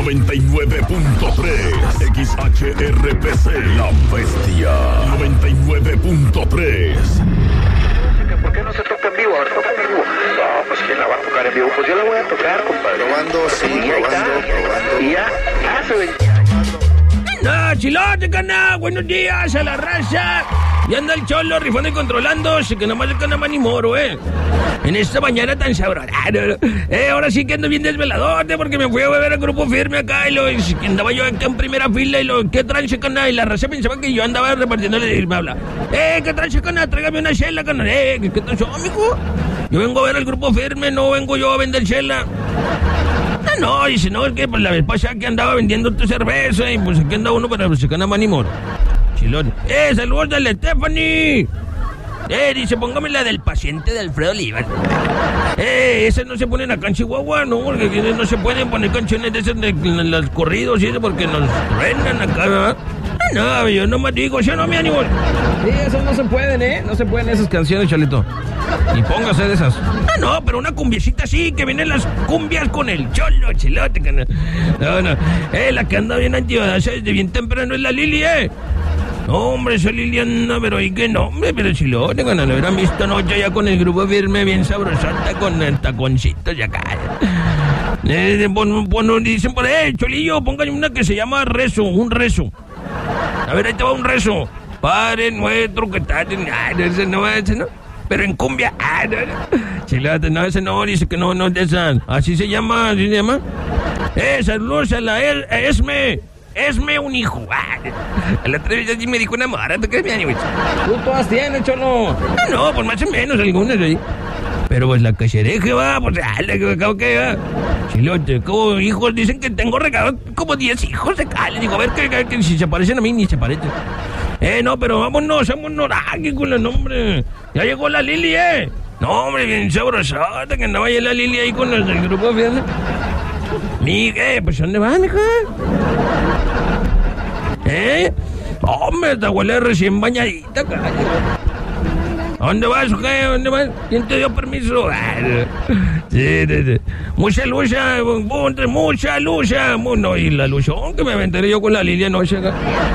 99.3 XHRPC, La Bestia. 99.3. ¿Por qué no se toca en vivo? A ver, toca en vivo. No, pues ¿quién la va a tocar en vivo? Pues yo la voy a tocar, compadre. Probando, sí, probando. Y ya hace 20 años. No, chilote, cana, buenos días a la raza. Y anda el cholo rifando y controlándose, que nomás le cana más ni moro, en esta mañana tan sabrosa. Ahora sí que ando bien desveladote, porque me fui a beber al Grupo Firme acá y andaba yo acá en primera fila y ¿qué trance, cana? Y la raza pensaba que yo andaba repartiéndole y me habla. ¿Qué trance, cana? Tráigame una chela, cana. ¿Qué trance, mijo? Yo vengo a ver al Grupo Firme, no vengo yo a vender chela. No, dice, no, es que pues la vez pasada que andaba vendiendo tu cerveza y pues aquí anda uno para pues cana más ni moro. Chilón. Saludos de la Stephanie. Dice, póngame la del paciente de Alfredo Oliva. Esas no se ponen acá en Chihuahua, ¿no? Porque no se pueden poner canciones de esas de los corridos y eso porque nos truenan acá, ¿verdad? No, yo nomás digo, yo no me animo. Sí, esas no se pueden, No se pueden esas canciones, Chalito. Y póngase de esas. No, pero una cumbiecita sí, que vienen las cumbias con el cholo, chilote. No. La que anda bien antibadaza desde bien temprano es la Lili, No, hombre, esa Liliana, pero ¿y qué nombre? Pero chilote, cuando lo hubieran visto anoche ya con el Grupo Firme bien sabrosota, con el taconcito y acá. Dicen por ahí, Cholillo, póngale una que se llama rezo, un rezo. A ver, ahí te va un rezo. Padre nuestro que estás en... ese no. Pero en cumbia, no. Chilote, no, ese no, dice que no es de esa. Así se llama. Saludos a la Esme. Esme un hijo. La otra vez allí me dijo una morra, ¿tú crees, mi ánimo? Tú todas tienes, cholo. No, pues más o menos algunas ahí. Pero pues la cachereje va, pues que va. Chilote, como hijos, dicen que tengo regados como 10 hijos de acá. Le digo, a ver que si se parecen a mí, ni se parecen. No, pero vámonos aquí con el nombre. Ya llegó la Lili, No, hombre, bien sabrosota, que no vaya la Lili ahí con los del Grupo Firme. Pues ¿dónde vas, mija? Hombre, esta huele recién bañadita, cállate. ¿Dónde vas, qué? ¿Dónde vas? ¿Quién te dio permiso? Sí. Mucha lucha, mucha lucha. No, y la luchón que me aventaré yo con la Lilia no llega.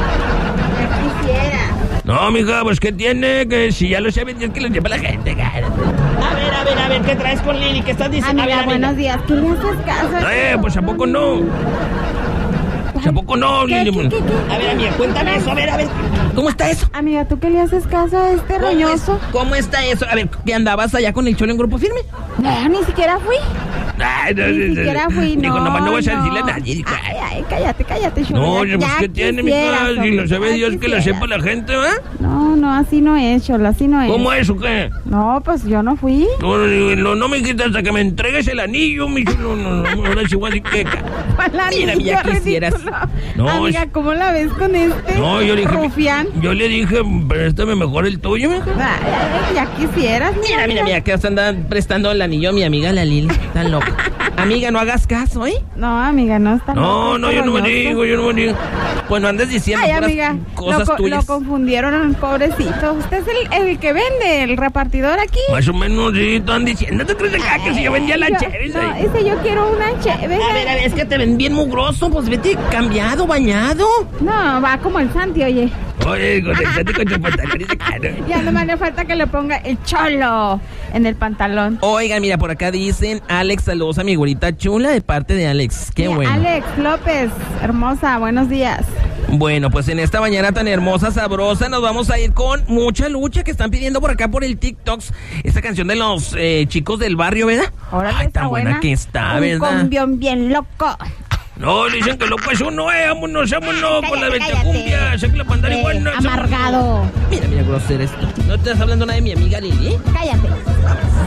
No, mija, pues ¿qué tiene? Que si ya lo saben, es que lo lleva la gente, cara. A ver, ¿qué traes con Lili? ¿Qué estás diciendo? Amiga, buenos días. ¿Qué le haces caso? Pues ¿a poco no? ¿A poco no, Lili? ¿Qué? A ver, amiga, cuéntame eso, a ver. ¿Cómo está eso? Amiga, ¿tú qué le haces caso a este roñoso? ¿Cómo está eso? A ver, ¿qué andabas allá con el cholo en Grupo Firme? No, ni siquiera fui. Ni siquiera fui, no. Digo, nomás no vas a decirle a nadie. Ay, cállate, cholo. No, pues ¿qué tiene, mija? Si lo sabe Dios que lo sepa la gente, ¿va? No, así no es, cholo, así no es. ¿Cómo es o qué? No, pues yo no fui. No me quitas hasta que me entregues el anillo, mi chulo. No, ahora sí voy a decir que... Mira, ya quisieras. No, amiga, ¿cómo la ves con este? No, yo le dije... rufián? Yo le dije, préstame mejor el tuyo, mija. Ay, ya quisieras. Mira, que se anda prestando el anillo a mi amiga la Lili. Tan loca. Amiga, no hagas caso, No, amiga, no está loca. No, yo no me digo. Pues no andes diciendo amiga, cosas tuyas. Lo confundieron, pobrecito. Usted es el que vende, el repartidor aquí. Más o menos, sí, están diciendo. ¿Te crees acá que si yo vendía la chévere? No, yo quiero una chévere. A ver, es que te ven bien mugroso. Pues vete cambiado, bañado. No, va como el Santi, oye. Oye, conectate con tu pantalón y se cae. Ya nomás le falta que le ponga el cholo en el pantalón. Oigan, mira, por acá dicen Alex, saludos a mi güerita chula de parte de Alex. Qué bueno. Alex López, hermosa, buenos días. Bueno, pues en esta mañana tan hermosa, sabrosa, nos vamos a ir con mucha lucha que están pidiendo por acá por el TikTok. Esta canción de los chicos del barrio, ¿verdad? Órale, ay, tan buena que está, ¿verdad? Un cumbión bien loco. No, dicen que loco es uno, vámonos con la ventacumbia. Sé que la pandar igual no. Amargado. Mira, grosero esto. ¿No te estás hablando nada de mi amiga Lili? Cállate.